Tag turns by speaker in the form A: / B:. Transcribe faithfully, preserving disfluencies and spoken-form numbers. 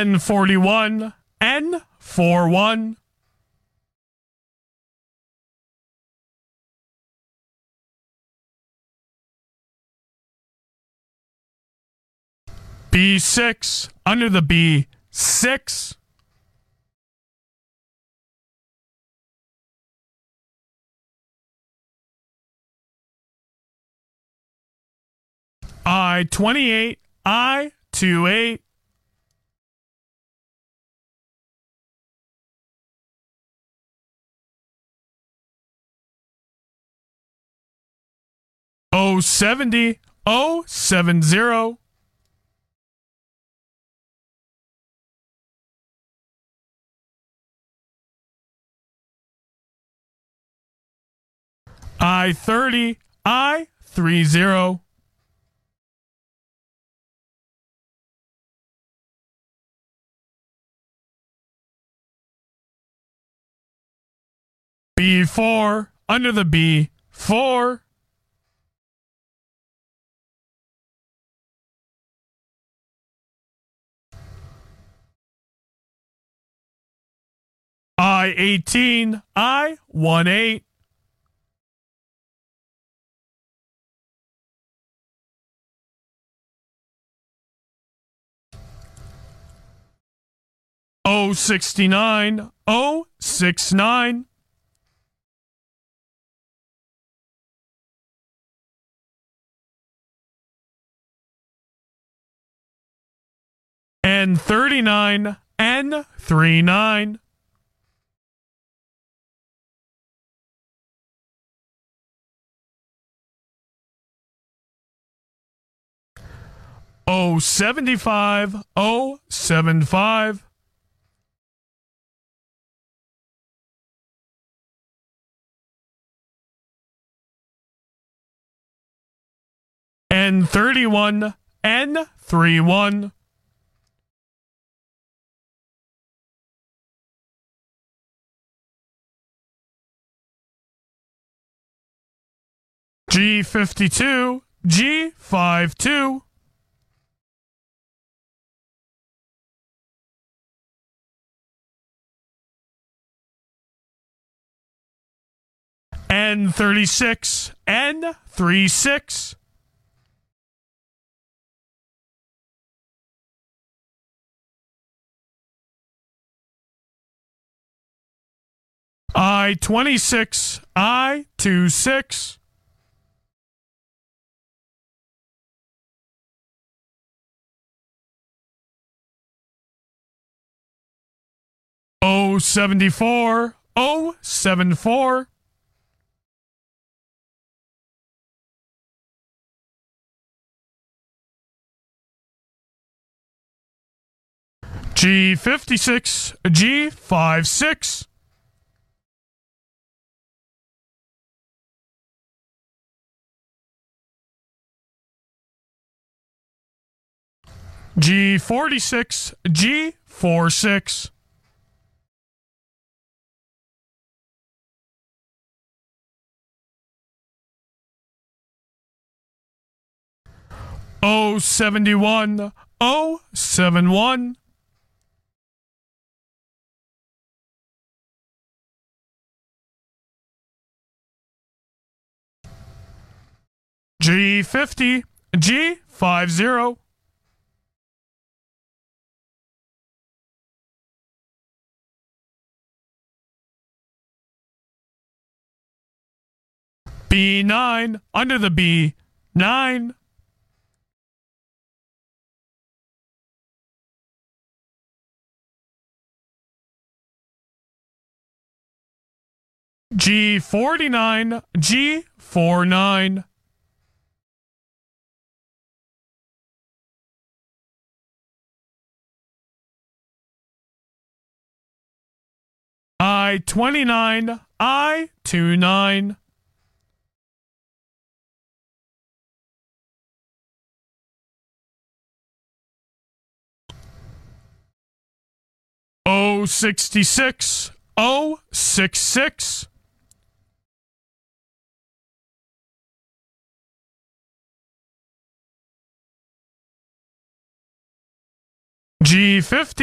A: N forty-one, N forty-one. B six, under the B, six. I twenty-eight, I twenty-eight. O seventy, O seventy. I thirty, I thirty. B four, under the B, four. I eighteen, I eighteen. O sixty-nine, O sixty-nine. N thirty-nine, N thirty-nine. O seventy-five, O seventy-five. N thirty-one, N thirty-one. G fifty-two, G fifty-two. N thirty-six, N thirty-six. I twenty-six, I twenty-six. O seventy-four, O seventy-four. G fifty-six, G fifty-six. G forty-six, G forty-six. O seventy-one, O seventy-one. G fifty, G fifty. B nine, under the B, nine. G forty-nine, G forty-nine. I twenty-nine, I twenty-nine. O sixty-six, O sixty-six. G fifty.